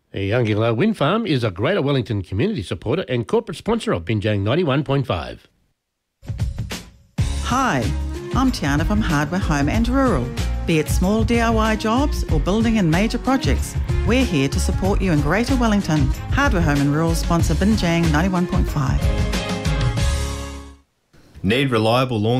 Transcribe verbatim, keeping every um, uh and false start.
The Younginglow Wind Farm is a Greater Wellington community supporter and corporate sponsor of Binjang ninety-one point five. Hi, I'm Tiana from Hardware Home and Rural. Be it small D I Y jobs or building and major projects, we're here to support you in Greater Wellington. Hardware Home and Rural sponsor Binjang ninety-one point five. Need reliable lawn